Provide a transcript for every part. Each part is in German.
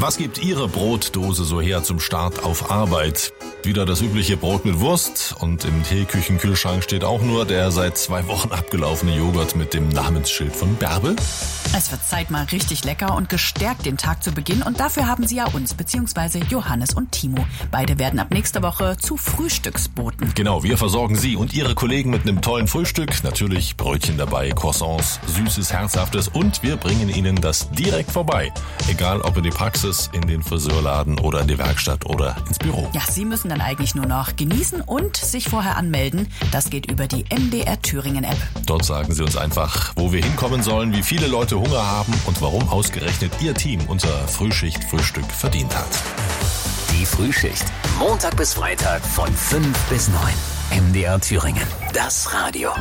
Was gibt Ihre Brotdose so her zum Start auf Arbeit? Wieder das übliche Brot mit Wurst und im Teeküchenkühlschrank steht auch nur der seit 2 Wochen abgelaufene Joghurt mit dem Namensschild von Bärbel? Es wird Zeit, mal richtig lecker und gestärkt den Tag zu beginnen. Und dafür haben Sie ja uns, beziehungsweise Johannes und Timo. Beide werden ab nächster Woche zu Frühstücksboten. Genau, wir versorgen Sie und Ihre Kollegen mit einem tollen Frühstück. Natürlich Brötchen dabei, Croissants, Süßes, Herzhaftes und wir bringen Ihnen das direkt vorbei. Egal ob in die Praxis, in den Friseurladen oder in die Werkstatt oder ins Büro. Ja, Sie müssen dann eigentlich nur noch genießen und sich vorher anmelden. Das geht über die MDR Thüringen App. Dort sagen Sie uns einfach, wo wir hinkommen sollen, wie viele Leute Hunger haben und warum ausgerechnet Ihr Team unser Frühschicht-Frühstück verdient hat. Die Frühschicht. Montag bis Freitag von 5 bis 9. MDR Thüringen. Das Radio.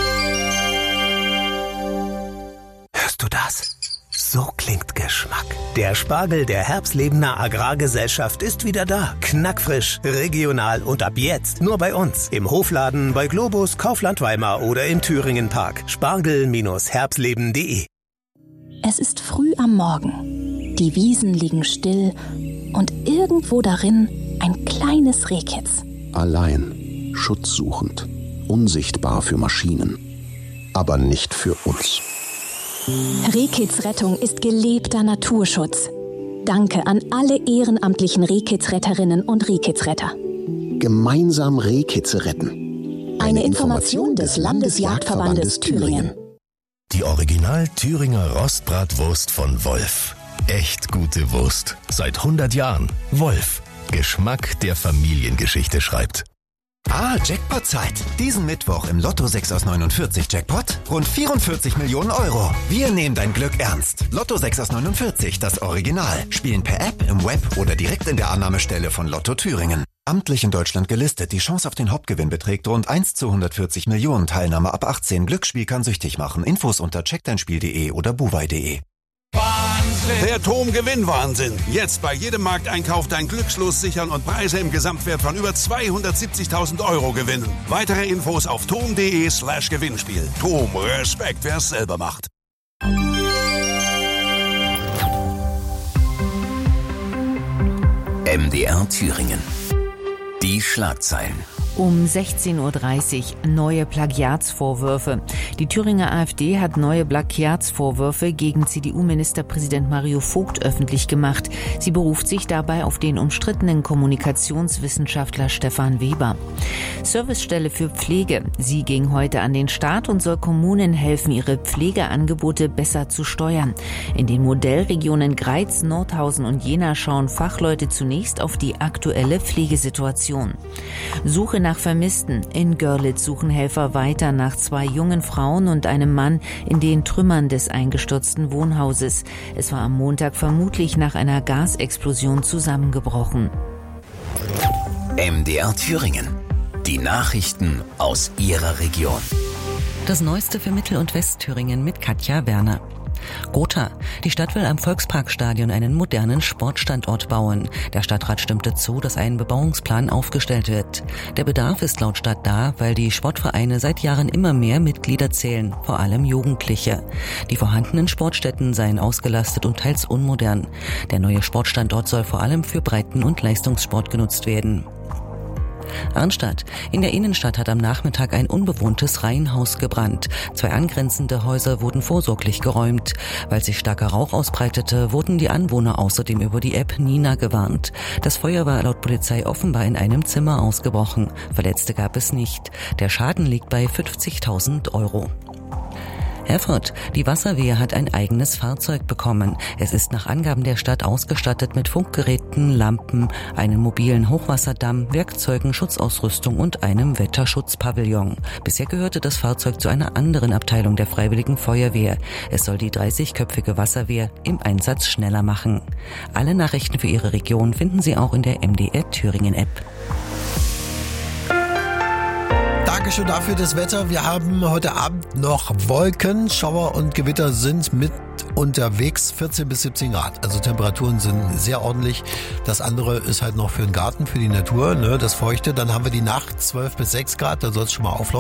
Hörst du das? So klingt Geschmack. Der Spargel der Herbstlebener Agrargesellschaft ist wieder da. Knackfrisch, regional und ab jetzt nur bei uns. Im Hofladen, bei Globus, Kaufland Weimar oder im Thüringen Park. Spargel-herbstleben.de. Es ist früh am Morgen. Die Wiesen liegen still und irgendwo darin ein kleines Rehkitz. Allein, schutzsuchend, unsichtbar für Maschinen, aber nicht für uns. Rehkitzrettung ist gelebter Naturschutz. Danke an alle ehrenamtlichen Rehkitzretterinnen und Rehkitzretter. Gemeinsam Rehkitze retten. Eine Information des Landesjagdverbandes Thüringen. Die Original Thüringer Rostbratwurst von Wolf. Echt gute Wurst. Seit 100 Jahren. Wolf. Geschmack, der Familiengeschichte schreibt. Jackpot-Zeit. Diesen Mittwoch im Lotto 6 aus 49 Jackpot rund 44 Millionen Euro. Wir nehmen dein Glück ernst. Lotto 6 aus 49, das Original. Spielen per App, im Web oder direkt in der Annahmestelle von Lotto Thüringen. Amtlich in Deutschland gelistet. Die Chance auf den Hauptgewinn beträgt rund 1 zu 140 Millionen. Teilnahme ab 18. Glücksspiel kann süchtig machen. Infos unter checkdeinspiel.de oder buwei.de. Der TOM-Gewinnwahnsinn. Jetzt bei jedem Markteinkauf dein Glückslos sichern und Preise im Gesamtwert von über 270.000 Euro gewinnen. Weitere Infos auf tom.de/Gewinnspiel. TOM, Respekt, wer es selber macht. MDR Thüringen. Die Schlagzeilen. Um 16.30 Uhr neue Plagiatsvorwürfe. Die Thüringer AfD hat neue Plagiatsvorwürfe gegen CDU-Ministerpräsident Mario Vogt öffentlich gemacht. Sie beruft sich dabei auf den umstrittenen Kommunikationswissenschaftler Stefan Weber. Servicestelle für Pflege. Sie ging heute an den Start und soll Kommunen helfen, ihre Pflegeangebote besser zu steuern. In den Modellregionen Greiz, Nordhausen und Jena schauen Fachleute zunächst auf die aktuelle Pflegesituation. Suche nach Vermissten. In Görlitz suchen Helfer weiter nach 2 jungen Frauen und einem Mann in den Trümmern des eingestürzten Wohnhauses. Es war am Montag vermutlich nach einer Gasexplosion zusammengebrochen. MDR Thüringen. Die Nachrichten aus Ihrer Region. Das Neueste für Mittel- und Westthüringen mit Katja Werner. Gotha. Die Stadt will am Volksparkstadion einen modernen Sportstandort bauen. Der Stadtrat stimmte zu, dass ein Bebauungsplan aufgestellt wird. Der Bedarf ist laut Stadt da, weil die Sportvereine seit Jahren immer mehr Mitglieder zählen, vor allem Jugendliche. Die vorhandenen Sportstätten seien ausgelastet und teils unmodern. Der neue Sportstandort soll vor allem für Breiten- und Leistungssport genutzt werden. Arnstadt. In der Innenstadt hat am Nachmittag ein unbewohntes Reihenhaus gebrannt. 2 angrenzende Häuser wurden vorsorglich geräumt. Weil sich starker Rauch ausbreitete, wurden die Anwohner außerdem über die App Nina gewarnt. Das Feuer war laut Polizei offenbar in einem Zimmer ausgebrochen. Verletzte gab es nicht. Der Schaden liegt bei 50.000 Euro. Erfurt. Die Wasserwehr hat ein eigenes Fahrzeug bekommen. Es ist nach Angaben der Stadt ausgestattet mit Funkgeräten, Lampen, einem mobilen Hochwasserdamm, Werkzeugen, Schutzausrüstung und einem Wetterschutzpavillon. Bisher gehörte das Fahrzeug zu einer anderen Abteilung der Freiwilligen Feuerwehr. Es soll die 30-köpfige Wasserwehr im Einsatz schneller machen. Alle Nachrichten für Ihre Region finden Sie auch in der MDR Thüringen App. Dankeschön dafür das Wetter. Wir haben heute Abend noch Wolken, Schauer und Gewitter sind mit unterwegs 14 bis 17 Grad. Also Temperaturen sind sehr ordentlich. Das andere ist halt noch für den Garten, für die Natur, ne, das Feuchte. Dann haben wir die Nacht 12 bis 6 Grad, da soll es schon mal auflockern.